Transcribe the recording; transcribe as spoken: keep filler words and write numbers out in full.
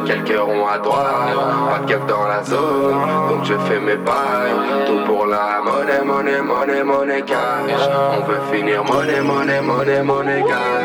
quelques ronds à droite, pas de keuf dans la zone, donc je fais mes bails. Tout pour la monnaie, monnaie, monnaie, monnaie cash. On veut finir monnaie, monnaie, monnaie, monnaie cash.